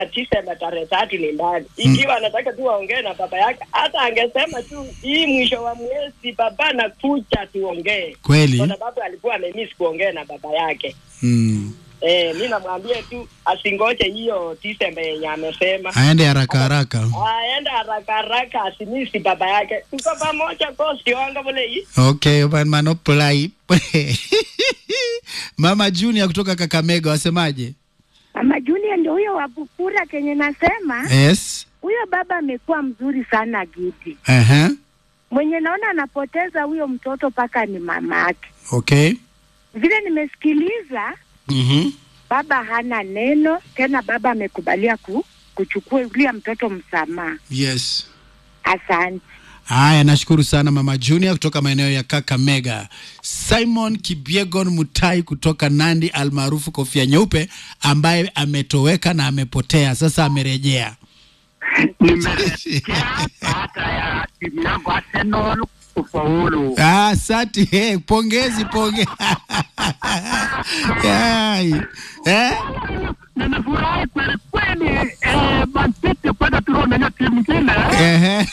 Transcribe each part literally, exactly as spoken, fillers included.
Tisema tarehe tatu ni mbali. Ikiwa anataka tu aongee na baba yake, hata angesema tu hii mwisho wa mwezi baba na kucha tuongee. Kweli. Kwa sababu alikuwa amemiss kuongea na baba yake. Mm. Eh, mimi namwambia tu asingoje hiyo Tisema yenye amesema. Aende haraka haraka. Aende haraka haraka asimisi baba yake. Tuko pamoja kosi wanga vile hii. Okay, man manopolai. Mama Junior kutoka Kakamega wasemaje? Mama Junior ndio huyo wa Bukura kenye nasema. Yes. Huyo baba amekuwa mzuri sana Gidi. Eh uh -huh. Mwenye naona anapoteza huyo mtoto paka ni mama yake. Okay. Vile nimesikiliza, mhm, mm baba hana neno, tena baba amekubalia ku, kuchukua yule mtoto msamaha. Yes. Asante. Haya, nashukuru sana Mama Junior kutoka maeneo ya Kakamega. Simon Kibiegon Mutai kutoka Nandi almaarufu Kofia Nyeupe ambaye ametoweka na amepotea, sasa amerejea. Nimerejea baada ya timu yangu Arsenal kufaulu. Ah, asante. Hey, pongezi ponge. Yai. Eh? Nimefurahi kweli kweli eh Man City kwenda tuone na timu nyingine. Eh.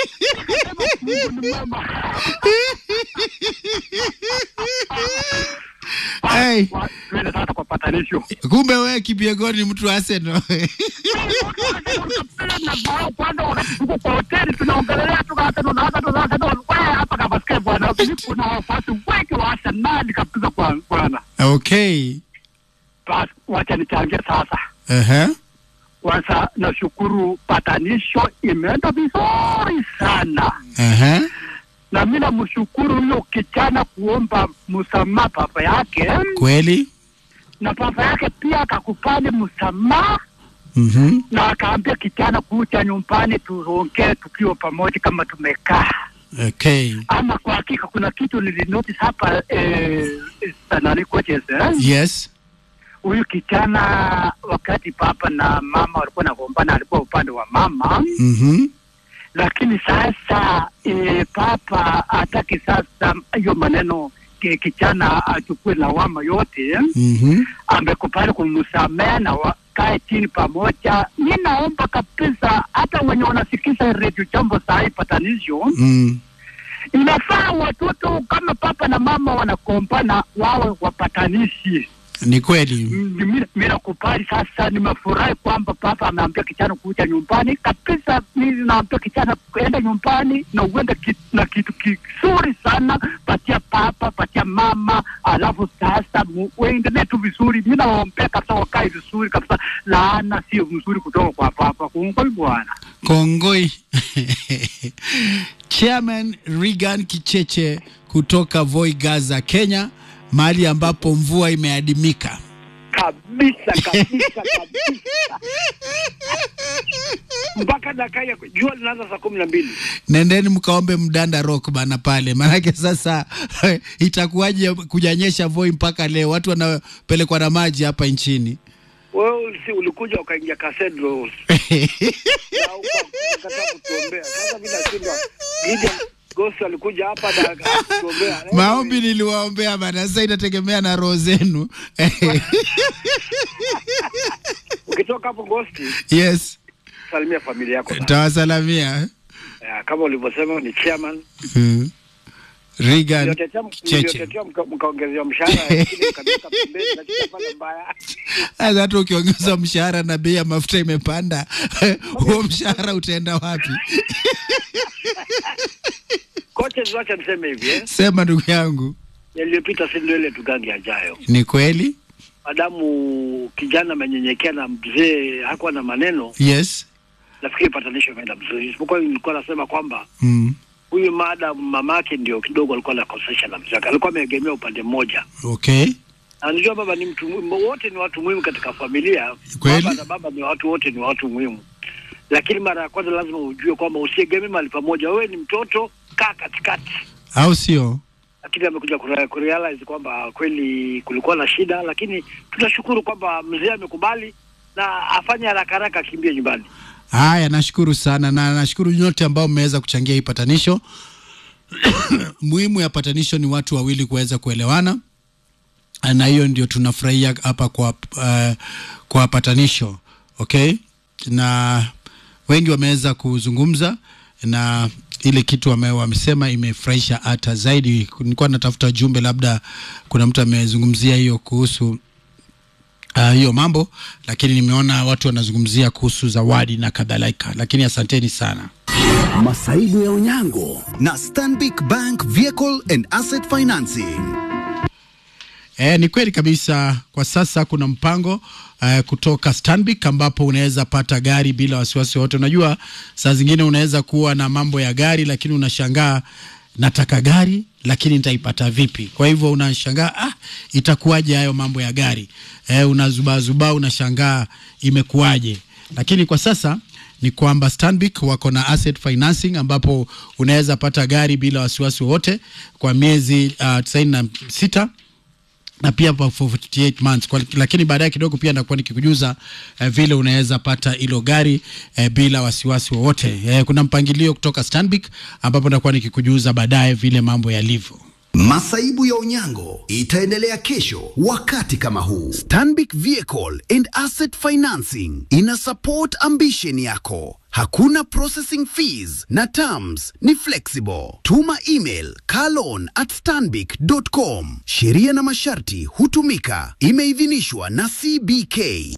Hey. Wewe sasa kwa patanisho. Kumbe wewe Kibiegoni mtu Arsenal. Na bao kwanza wakati kwa hoteli tunaongelea tu hata ndo hata ndo hata ndo hapa kama basketball na kuna wafasi wengi wa Arsenal kabisa kwa bwana. Okay. Bas wacha nichangie sasa. Eh eh. Kwanza nashukuru patanisho imeenda vizuri sana. Eh eh. Na mimi namshukuru huyo kijana kuomba msamaha baba yake. Kweli? Na baba yake pia akakubali msamaha. Mhm. Mm Na akaambia kijana kuja nyumbani tuongee tukiwa pamoja kama tumekaa. Okay. Ama kwa hakika kuna kitu nilinotice hapa eh sanani coaches eh? Yes. Huyu kijana wakati papa na mama walikuwa nagombana alikuwa upande wa mama. Mhm. Mm Lakini sasa e, papa hataki sasa hiyo maneno kijana achukue lawama yote. Mhm. Mm Amekubali kumsamehe na wakae chini pamoja. Mimi naomba kabisa hata wenye wanasikiza Radio Jambo saa patanisho. Mm. Inafaa watoto kama papa na mama wanakombana wawe wapatanishi. Ni kweli. Mimi nakubali sasa, nimefurahi kwamba papa ameambia kijana kuja nyumbani. Kabisa mimi naambia kijana kwenda nyumbani na uende kitu, na kitu kizuri sana patia papa, patia mama, alafu sasa muendelee tu vizuri. Mimi naomba kabisa wakae vizuri kabisa. Laana sio mzuri kutoka kwa papa. Kongoi bwana. Kongoi. Chairman Regan Kicheche kutoka Voi Gaza, Kenya, mahali ambapo mvua imeadimika. Kabisa kabisa kabisa. Mpaka dakika jua linaanza saa kumi na mbili. Nendeni mkaombe mdanda rock bana pale. Maana sasa itakuwaje kujanyesha Voi mpaka leo? Watu wanapelekwa na maji hapa nchini. Wewe si ulikuja ukaingia cathedral. Na ukakataa kutuombea. Sasa mimi nashinda. Gideon Gosi alikuja hapa na kutuombea. Maombi niliwaombea bana, sasa inategemea na roho zenu. Ukitoka hapo Gosti. Yes. Salimia familia yako. Tawasalamia. Ya, kama ulivyosema ni chairman. Mm. Regan Cheche. Mkaongezea mshahara lakini mkabika pembeni na kitafanya mbaya. Sasa hata ukiongeza mshahara na bei ya mafuta imepanda, huo mshahara utaenda wapi? Coaches wacha niseme hivi eh. Sema ndugu yangu. Yaliyopita si ndio ile tugange ajayo. Ni kweli? Adamu kijana amenyenyekea na mzee hakuwa na maneno. Yes. Nafikiri patanisho imeenda mzuri. Isipokuwa nilikuwa nasema kwamba mm. huyu madam mamake ndio kidogo alikuwa anakosesha na mzee. Alikuwa ameegemea upande mmoja. Okay. Anajua baba ni mtu muhimu, wote ni watu muhimu katika familia. Kweli? Baba na baba ni watu wote ni watu muhimu. Lakini mara ya kwanza lazima ujue kwamba usiegemee mahali pamoja. Wewe ni mtoto, kaa katikati. Au sio? Lakini amekuja kurealize kwamba kweli kulikuwa na shida, lakini tunashukuru kwamba mzee amekubali na afanye haraka haraka akimbie nyumbani. Haya, nashukuru sana na nashukuru nyote ambao mmeweza kuchangia hii patanisho. Muhimu ya patanisho ni watu wawili kuweza kuelewana. Na hiyo ndio tunafurahia hapa kwa uh, kwa patanisho. Okay? na wengi wameweza kuzungumza na ile kitu ambayo wamesema imefurahisha hata zaidi. Nilikuwa natafuta jumbe, labda kuna mtu amezungumzia hiyo kuhusu uh, hiyo mambo, lakini nimeona watu wanazungumzia kuhusu zawadi na kadhalika, lakini asanteni sana. Masaibu ya Onyango na Stanbic Bank Vehicle and Asset Financing. E, ni kweli kabisa. Kwa sasa kuna mpango uh, kutoka Stanbic ambapo unaweza pata gari bila wasiwasi wote. Unajua saa zingine unaweza kuwa na mambo ya gari lakini unashangaa, nataka gari lakini nitaipata vipi? Kwa hivyo unashangaa, ah, itakuwaje hayo mambo ya gari? E, unazuba zuba unashangaa imekuwaje. Lakini kwa sasa ni kwamba Stanbic wako na asset financing ambapo unaweza pata gari bila wasiwasi wote kwa miezi uh, tisaini na sita na pia for forty-eight months. Kwa, lakini baadaye kidogo pia ndakuwa nikikujuza eh, vile unaweza pata hilo gari eh, bila wasiwasi wowote. Eh, kuna mpangilio kutoka Stanbic ambapo ndakuwa nikikujuza baadaye vile mambo yalivyo. Masaibu ya Onyango itaendelea kesho wakati kama huu. Stanbic Vehicle and Asset Financing ina support ambition yako. Hakuna processing fees na terms ni flexible. Tuma email kalon at stanbic dot com. Sheria na masharti hutumika. Imeidhinishwa na C B K.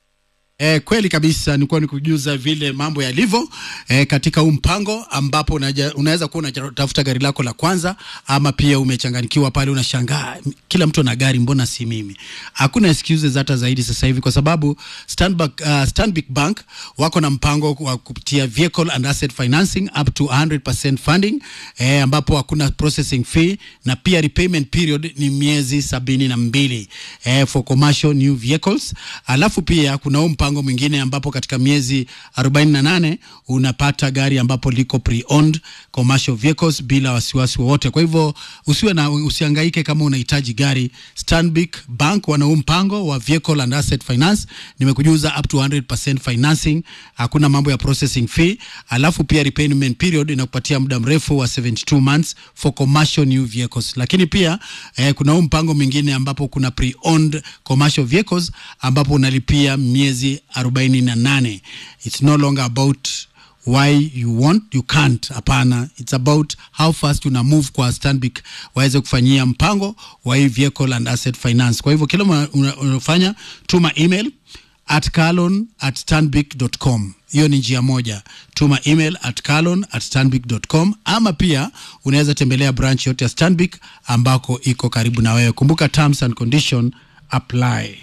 Eh, kweli kabisa, nilikuwa nikujuza vile mambo yalivyo eh, katika huu mpango ambapo unaweza kuwa unatafuta gari lako la kwanza, ama pia umechanganikiwa pale unashangaa kila mtu ana gari, mbona si mimi? Hakuna excuses hata zaidi sasa hivi, kwa sababu Stanbic, uh, Stanbic Bank wako na mpango wa kupitia Vehicle and Asset Financing up to one hundred percent funding eh, ambapo hakuna processing fee na pia repayment period ni miezi sabini na mbili eh, for commercial new vehicles. Alafu pia kuna mpango mwingine ambapo katika miezi arobaini na nane unapata gari ambapo liko pre-owned commercial vehicles bila wasiwasi wowote. Kwa hivyo usiwe na usihangaike kama unahitaji gari. Stanbic Bank wana mpango wa Vehicle and Asset Finance, nimekujuza up to one hundred percent financing, hakuna mambo ya processing fee. Alafu pia repayment period inakupatia muda mrefu wa seventy-two months for commercial new vehicles. Lakini pia eh, kuna mpango mwingine ambapo kuna pre-owned commercial vehicles ambapo unalipia miezi arobaini na nane. It's no longer about why you want, you can't. Hapana, it's about how fast una move kwa Stanbic waweze kufanyia mpango wa hii Vehicle and Asset Finance. Kwa hivyo kila unafanya, tuma email at kalon at stanbic dot com. Hiyo ni njia moja. Tuma email at kalon at stanbic dot com, ama pia unaweza tembelea branch yote ya Stanbic ambako iko karibu na wewe. Kumbuka terms and condition apply.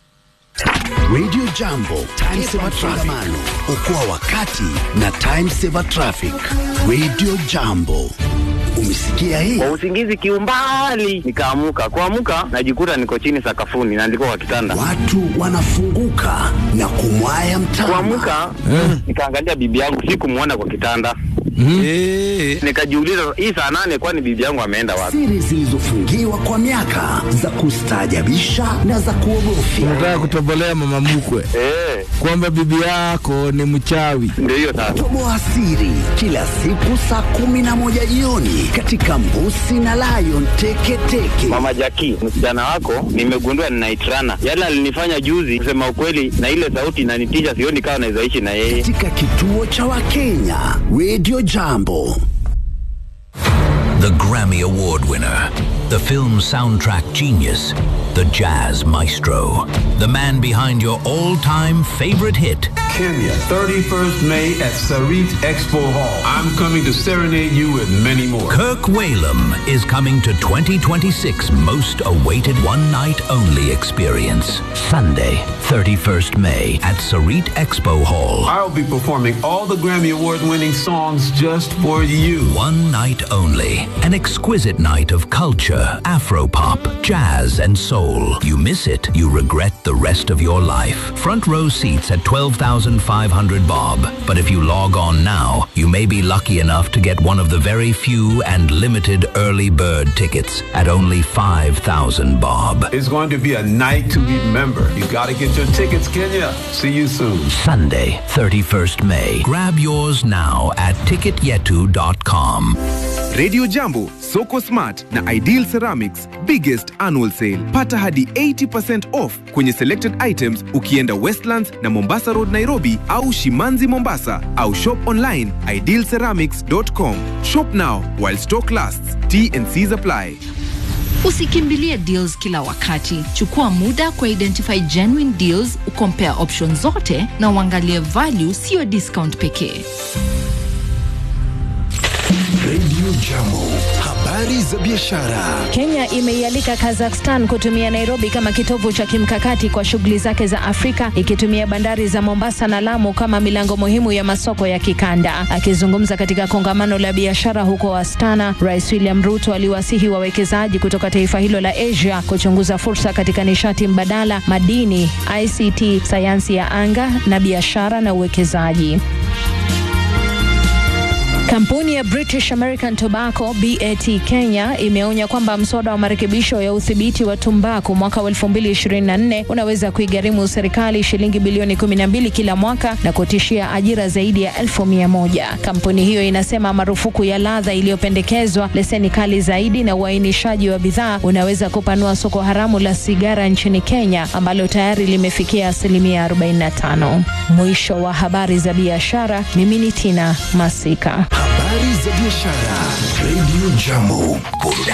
Radio Jambo, Time Saver Traffic. Okoa wakati na Time Saver Traffic. Radio Jambo. Umesikia hii? Kwa usingizi kiumbali nikaamuka. Kuamuka najikuta niko chini sakafuni na ndiko kwa kitanda. Watu wanafunguka na kumwaya mtama. Kuamuka eh, nikaangalia bibi yangu, sikumuona kwa kitanda. Mm. Eh, nikajiuliza hii saa nane kwani bibi yangu ameenda wapi? Siri zilizofungiwa kwa miaka za kustaajabisha na za kuogofya. Unataka kutobolea mama mkwe eh, kwamba bibi yako ni mchawi? Ndio hiyo sasa. Toboa siri kila siku saa kumi na moja jioni katika Mbusi na Lion Teke Teke. Mama Jackie, msichana wako nimegundua ninaitrana. Yale alinifanya juzi, kusema ukweli, na ile sauti inanitisha, sioni kama naweza ishi na yeye. Katika kituo cha Wakenya, Radio Jambo. The Grammy Award winner, the film soundtrack genius, the jazz maestro, the man behind your all-time favorite hit. Kenya, thirty-first May at Sarit Expo Hall. I'm coming to serenade you with many more. Kirk Whalum is coming to twenty twenty-six most awaited one-night-only experience. Sunday, thirty-first May at Sarit Expo Hall. I'll be performing all the Grammy Award-winning songs just for you. One night only. An exquisite night of culture, Afropop, jazz, and soul. You miss it, you regret the rest of your life. Front row seats at twelve thousand five hundred bob. But if you log on now, you may be lucky enough to get one of the very few and limited early bird tickets at only five thousand bob. It's going to be a night to remember. You gotta get your tickets, Kenya. See you soon. Sunday, thirty-first May. Grab yours now at ticket yetu dot com. Radio Jambo, Soko Smart na Ideal Ceramics biggest annual sale. Pata hadi eighty percent off kwenye selected items ukienda Westlands na Mombasa Road Nairobi au Shimanzi Mombasa au shop online ideal ceramics dot com. Shop now while stock lasts. T and C's apply. Usikimbilie deals kila wakati. Chukua muda kwa identify genuine deals, ukompare options zote na uangalie value, sio discount pekee. Radio Jambo, habari za biashara. Kenya imeialika Kazakhstan kutumia Nairobi kama kitovu cha kimkakati kwa shughuli zake za Afrika, ikitumia bandari za Mombasa na Lamu kama milango muhimu ya masoko ya kikanda. Akizungumza katika kongamano la biashara huko Astana, Rais William Ruto aliwasihi wawekezaji kutoka taifa hilo la Asia kuchunguza fursa katika nishati mbadala, madini, I C T, sayansi ya anga na biashara na uwekezaji. Kampuni ya British American Tobacco B A T Kenya imeonya kwamba mswada wa marekebisho ya udhibiti wa tumbaku mwaka wa elfu mbili ishirini na nne unaweza kuigharimu serikali shilingi bilioni kumi na mbili kila mwaka na kutishia ajira zaidi ya elfu mia moja. Kampuni hiyo inasema marufuku ya ladha iliyopendekezwa, leseni kali zaidi na uainishaji wa bidhaa unaweza kupanua soko haramu la sigara nchini Kenya ambalo tayari limefikia asilimia arobaini na tano. Mwisho wa habari za biashara, mimi ni Tina Masika. Habari za biashara. Radio Jambo.